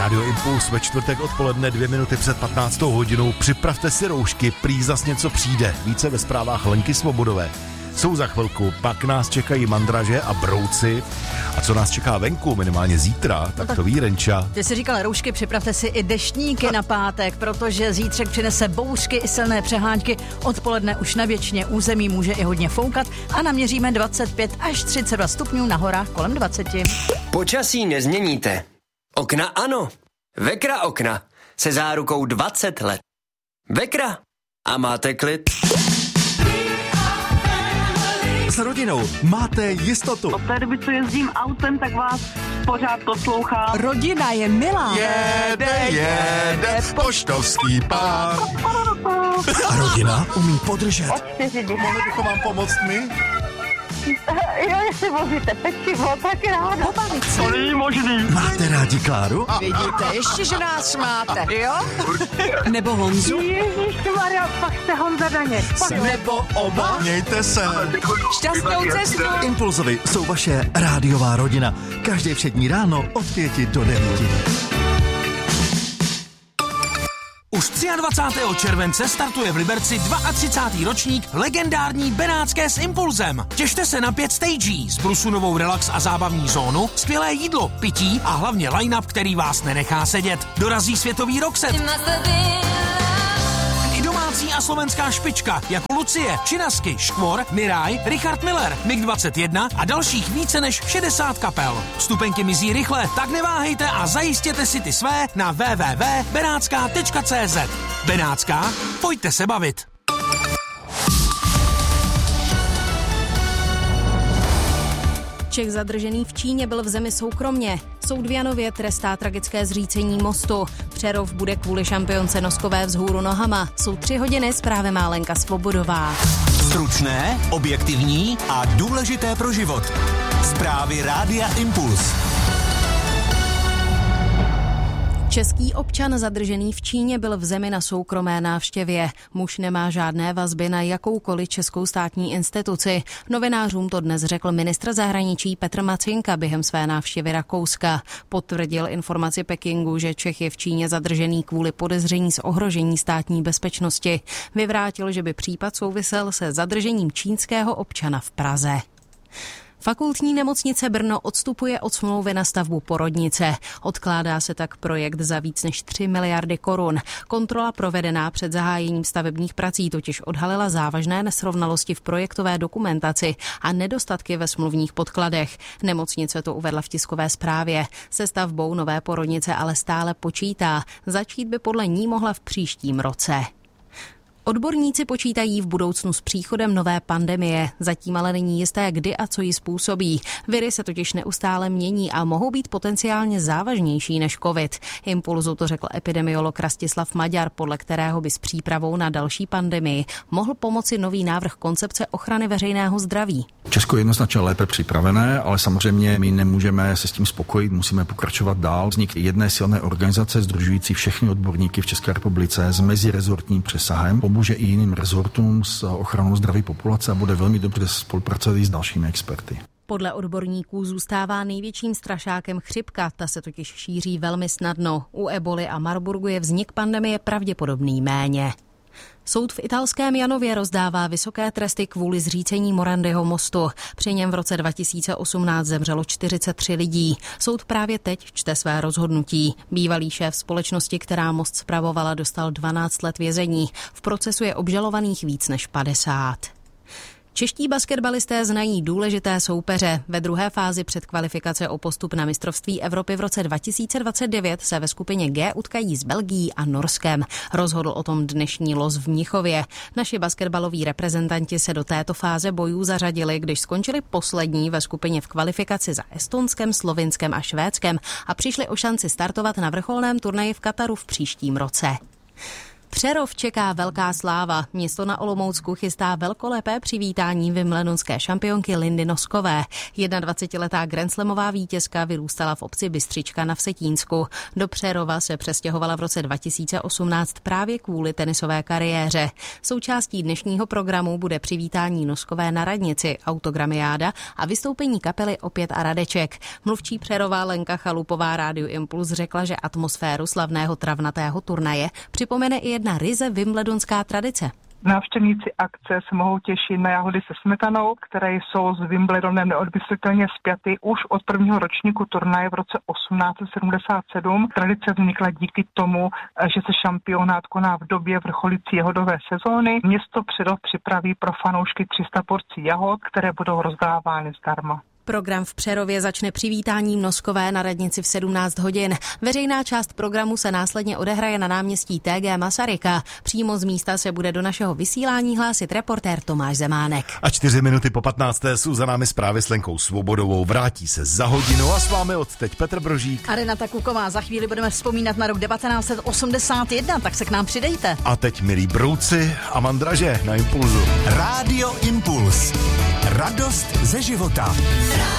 Rádio Impuls ve čtvrtek odpoledne 2 minuty před 15. hodinou. Připravte si roušky, prý zas něco přijde. Více ve zprávách Lenky Svobodové. Jsou za chvilku, pak nás čekají mandraže a brouci. A co nás čeká venku, minimálně zítra, tak to ví Renča. Ty jsi říkal roušky, připravte si i deštníky na pátek, protože zítřek přinese bouřky i silné přeháňky. Odpoledne už na většině území může i hodně foukat a naměříme 25 až 32 stupňů, na horách kolem 20. Počasí nezměníte. Okna ano. Vekra okna se zárukou 20 let. Vekra a máte klid. S rodinou máte jistotu. Od té doby, co jezdím autem, tak vás pořád poslouchám. Rodina je milá. Jede poštovský pár. A rodina umí podržet. Od 4 dny. Mohli bychom vám pomoct my? Jo, jestli vozíte pečivo, tak ráda. Pobavit se. To není možný. Máte rádi Kláru? Vidíte, ještě, že nás máte, jo? Nebo Honzu? Ježišmarja, pak jste Honza Daněk. Nebo oba? Mějte se. Šťastnou cestu. Impulzovi jsou vaše rádiová rodina. Každé všední ráno od 5 do 9. Už 23. července startuje v Liberci 32. ročník legendární Benátské s Impulzem. Těšte se na 5 stagí, s brusunovou relax a zábavní zónu, skvělé jídlo, pití a hlavně line-up, který vás nenechá sedět. Dorazí světový rockset. I domácí a slovenská špička jako Lucie, Činasky, Škvor, Miraj, Richard Miller, MiG-21 a dalších více než 60 kapel. Vstupenky mizí rychle, tak neváhejte a zajistěte si ty své na www.benátská.cz. Benátská, pojďte se bavit. Čech zadržený v Číně byl v zemi soukromně. Soud v Janově trestá tragické zřícení mostu. Přerov bude kvůli šampionce noskové vzhůru nohama. Jsou 3 hodiny, zprávy má Lenka Svobodová. Stručné, objektivní a důležité pro život. Zprávy Rádia Impuls. Český občan zadržený v Číně byl v zemi na soukromé návštěvě. Muž nemá žádné vazby na jakoukoliv českou státní instituci. Novinářům to dnes řekl ministr zahraničí Petr Macinka během své návštěvy Rakouska. Potvrdil informaci Pekingu, že Čech je v Číně zadržený kvůli podezření z ohrožení státní bezpečnosti. Vyvrátil, že by případ souvisel se zadržením čínského občana v Praze. Fakultní nemocnice Brno odstupuje od smlouvy na stavbu porodnice. Odkládá se tak projekt za víc než 3 miliardy korun. Kontrola provedená před zahájením stavebních prací totiž odhalila závažné nesrovnalosti v projektové dokumentaci a nedostatky ve smluvních podkladech. Nemocnice to uvedla v tiskové zprávě. Se stavbou nové porodnice ale stále počítá. Začít by podle ní mohla v příštím roce. Odborníci počítají v budoucnu s příchodem nové pandemie. Zatím ale není jisté, kdy a co ji způsobí. Viry se totiž neustále mění a mohou být potenciálně závažnější než covid. Impulzu to řekl epidemiolog Rastislav Maďar, podle kterého by s přípravou na další pandemii mohl pomoci nový návrh koncepce ochrany veřejného zdraví. Česko je jednoznačně lépe připravené, ale samozřejmě my nemůžeme se s tím spokojit, musíme pokračovat dál. Vznik jedné silné organizace sdružující všechny odborníky v České republice s mezirezortním přesahem pomůže i jiným rezortům s ochranou zdraví populace a bude velmi dobře spolupracovat i s dalšími experty. Podle odborníků zůstává největším strašákem chřipka, ta se totiž šíří velmi snadno. U eboli a Marburgu je vznik pandemie pravděpodobný méně. Soud v italském Janově rozdává vysoké tresty kvůli zřícení Morandiho mostu. Při něm v roce 2018 zemřelo 43 lidí. Soud právě teď čte své rozhodnutí. Bývalý šéf společnosti, která most spravovala, dostal 12 let vězení. V procesu je obžalovaných víc než 50. Čeští basketbalisté znají důležité soupeře. Ve druhé fázi předkvalifikace o postup na mistrovství Evropy v roce 2029 se ve skupině G utkají s Belgií a Norskem. Rozhodl o tom dnešní los v Mnichově. Naši basketbaloví reprezentanti se do této fáze bojů zařadili, když skončili poslední ve skupině v kvalifikaci za Estonskem, Slovinskem a Švédskem a přišli o šanci startovat na vrcholném turnaji v Kataru v příštím roce. Přerov čeká velká sláva. Město na Olomoucku chystá velkolepé přivítání wimbledonské šampionky Lindy Noskové. 21letá grandslamová vítězka vyrůstala v obci Bystřička na Vsetínsku. Do Přerova se přestěhovala v roce 2018 právě kvůli tenisové kariéře. Součástí dnešního programu bude přivítání Noskové na radnici, autogramiáda a vystoupení kapely Opět a Radeček. Mluvčí Přerova Lenka Chalupová Rádiu Impuls řekla, že atmosféru slavného travnatého turnaje připomene i jedna ryze wimbledonská tradice. Návštěvníci akce se mohou těšit na jahody se smetanou, které jsou s Wimbledonem neodmyslitelně spjaty už od prvního ročníku turnaje v roce 1877. Tradice vznikla díky tomu, že se šampionát koná v době vrcholící jahodové sezóny. Město Přerov připraví pro fanoušky 300 porcí jahod, které budou rozdávány zdarma. Program v Přerově začne přivítáním Noskové na radnici v 17 hodin. Veřejná část programu se následně odehraje na náměstí TG Masaryka. Přímo z místa se bude do našeho vysílání hlásit reportér Tomáš Zemánek. A 4 minuty po 15. jsou za námi zprávy s Lenkou Svobodovou. Vrátí se za hodinu a s vámi odteď Petr Brožík a Renata Kuková. Za chvíli budeme vzpomínat na rok 1981, tak se k nám přidejte. A teď milí brouci a mandraže na Impulzu. Rádio Impuls. Radost ze života.